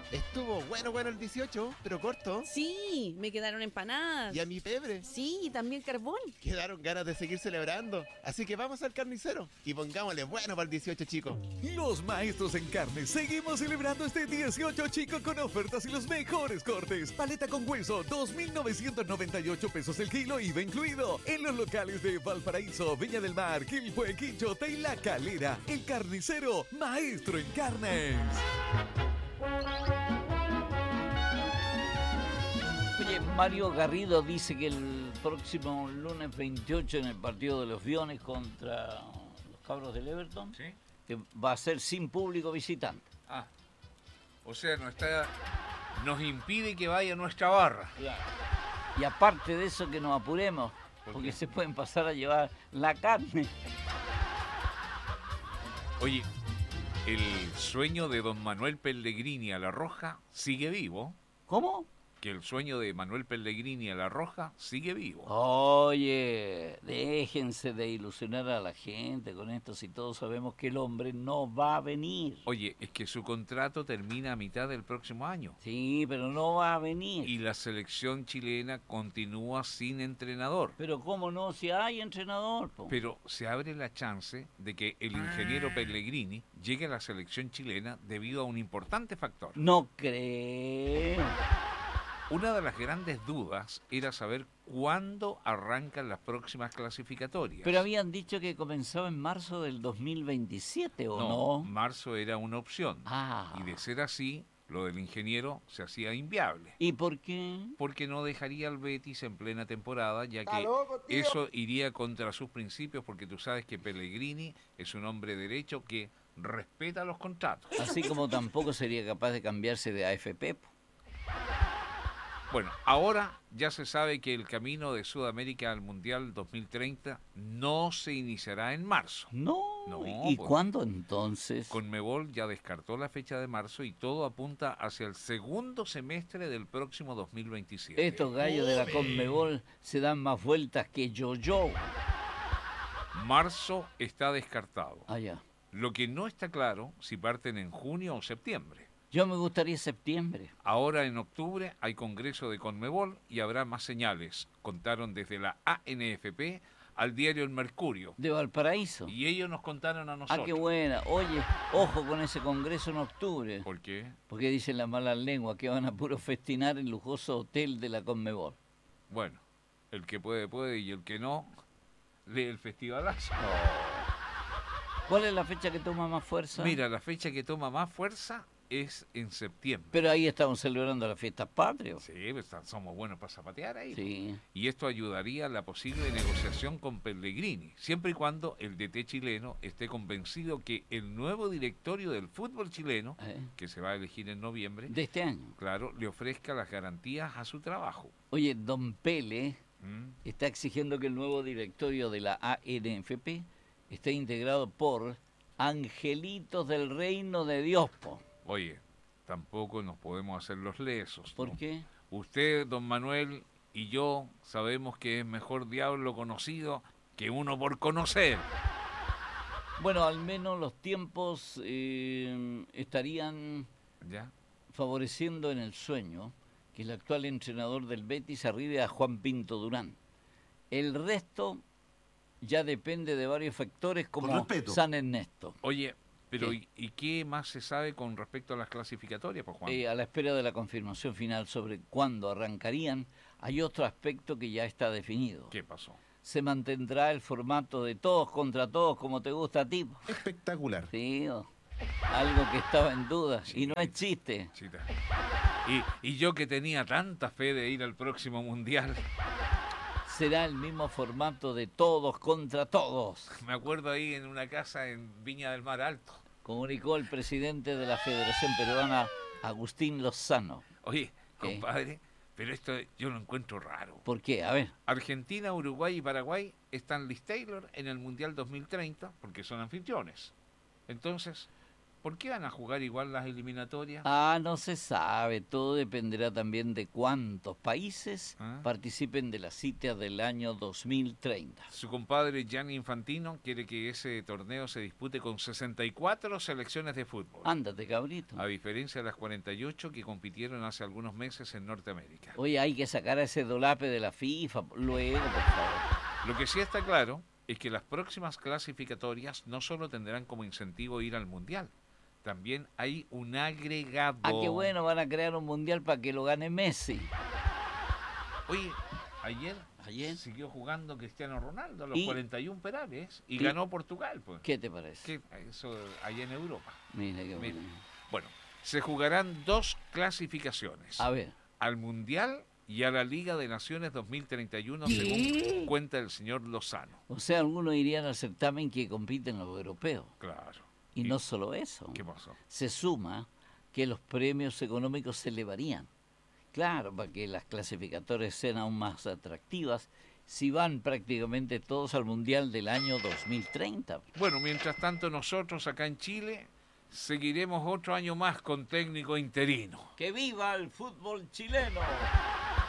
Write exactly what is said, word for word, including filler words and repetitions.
Estuvo bueno, bueno el dieciocho, pero corto. Sí, me quedaron empanadas. Y a mi pebre. Sí, y también carbón. Quedaron ganas de seguir celebrando. Así que vamos al carnicero y pongámosle bueno para el dieciocho, chicos. Los maestros en carne seguimos celebrando este dieciocho, chico, con ofertas y los mejores cortes. Paleta con hueso, dos mil novecientos noventa y ocho pesos el kilo, I V A incluido. En los locales de Valparaíso, Viña del Mar, Quilpué, Quinchota y La Calera. El carnicero, maestro en carnes. Oye, Mario Garrido dice que el próximo lunes veintiocho en el partido de los Biones contra los Cabros del Everton, ¿Sí? que va a ser sin público visitante. Ah, o sea, no está, nos impide que vaya nuestra barra. Claro. Y aparte de eso, que nos apuremos, ¿Por porque qué? se pueden pasar a llevar la carne. Oye, el sueño de don Manuel Pellegrini a la Roja sigue vivo. ¿Cómo? Que el sueño de Manuel Pellegrini a la Roja sigue vivo. Oye, déjense de ilusionar a la gente con esto, si todos sabemos que el hombre no va a venir. Oye, es que su contrato termina a mitad del próximo año. Sí, pero no va a venir. Y la selección chilena continúa sin entrenador. Pero cómo no, si hay entrenador. Po. Pero se abre la chance de que el ingeniero Pellegrini llegue a la selección chilena debido a un importante factor. No creo. Una de las grandes dudas era saber cuándo arrancan las próximas clasificatorias. Pero habían dicho que comenzaba en marzo del dos mil veintisiete, ¿o no? No, marzo era una opción. Ah. Y de ser así, lo del ingeniero se hacía inviable. ¿Y por qué? Porque no dejaría al Betis en plena temporada, ya que eso iría contra sus principios, porque tú sabes que Pellegrini es un hombre derecho que respeta los contratos. Así como tampoco sería capaz de cambiarse de A F P. Po. Bueno, ahora ya se sabe que el camino de Sudamérica al Mundial dos mil treinta no se iniciará en marzo. No, No, ¿y pues, cuándo entonces? Conmebol ya descartó la fecha de marzo y todo apunta hacia el segundo semestre del próximo dos mil veintisiete. Estos gallos de la Conmebol se dan más vueltas que yo-yo. Marzo está descartado. Ah, ya. Lo que no está claro si parten en junio o septiembre. Yo me gustaría septiembre. Ahora en octubre hay congreso de Conmebol y habrá más señales. Contaron desde la A N F P al diario El Mercurio. De Valparaíso. Y ellos nos contaron a nosotros. Ah, qué buena. Oye, ojo con ese congreso en octubre. ¿Por qué? Porque dicen las malas lenguas que van a puro festinar en lujoso hotel de la Conmebol. Bueno, el que puede, puede y el que no, lee el festivalazo. ¿Cuál es la fecha que toma más fuerza? Mira, la fecha que toma más fuerza es en septiembre. Pero ahí estamos celebrando las fiestas patrias. Sí, pues, somos buenos para zapatear ahí. Sí. Y esto ayudaría a la posible negociación con Pellegrini, siempre y cuando el D T chileno esté convencido que el nuevo directorio del fútbol chileno, ¿Eh? que se va a elegir en noviembre, De este año. claro, le ofrezca las garantías a su trabajo. Oye, don Pele ¿Mm? está exigiendo que el nuevo directorio de la A N F P esté integrado por angelitos del reino de Dios, po. Oye, tampoco nos podemos hacer los lesos. ¿Por ¿no? qué? Usted, don Manuel, y yo sabemos que es mejor diablo conocido que uno por conocer. Bueno, al menos los tiempos eh, estarían ¿Ya? favoreciendo en el sueño que el actual entrenador del Betis arribe a Juan Pinto Durán. El resto ya depende de varios factores como San Ernesto. Oye, pero ¿Qué? ¿y, ¿y qué más se sabe con respecto a las clasificatorias, pues, Juan? Eh, a la espera de la confirmación final sobre cuándo arrancarían, hay otro aspecto que ya está definido. ¿Qué pasó? Se mantendrá el formato de todos contra todos, como te gusta a ti. Espectacular. Sí, oh, algo que estaba en duda, y no es chiste. Chita. Y, y yo que tenía tanta fe de ir al próximo Mundial, Será el mismo formato de todos contra todos, me acuerdo ahí en una casa en Viña del Mar Alto. comunicó el presidente de la Federación Peruana, Agustín Lozano. Oye, ¿Qué? compadre, pero esto yo lo encuentro raro. ¿Por qué? A ver. Argentina, Uruguay y Paraguay están Liz Taylor en el Mundial dos mil treinta porque son anfitriones. Entonces, ¿por qué van a jugar igual las eliminatorias? Ah, no se sabe, todo dependerá también de cuántos países ¿Ah? participen de la cita del año dos mil treinta. Su compadre Gianni Infantino quiere que ese torneo se dispute con sesenta y cuatro selecciones de fútbol. Ándate, cabrito. A diferencia de las cuarenta y ocho que compitieron hace algunos meses en Norteamérica. Oye, hay que sacar a ese dolape de la FIFA luego, por favor. Lo que sí está claro es que las próximas clasificatorias no solo tendrán como incentivo ir al Mundial, también hay un agregado. Ah, qué bueno, van a crear un mundial para que lo gane Messi. Oye, ayer, Ayer. siguió jugando Cristiano Ronaldo a los Y- cuarenta y uno penales y y- ganó Portugal. Pues. ¿Qué te parece? ¿Qué? Eso allá en Europa. Mira qué Mira. bueno. Bueno, se jugarán dos clasificaciones. A ver, Al Mundial y a la Liga de Naciones dos mil treinta y uno, según cuenta el señor Lozano. o sea, algunos irían al certamen que compiten los europeos. Claro. Y no solo eso. ¿Qué pasó? Se suma que los premios económicos se elevarían. Claro, para que las clasificatorias sean aún más atractivas, si van prácticamente todos al Mundial del año dos mil treinta. Bueno, mientras tanto nosotros acá en Chile seguiremos otro año más con técnico interino. ¡Que viva el fútbol chileno!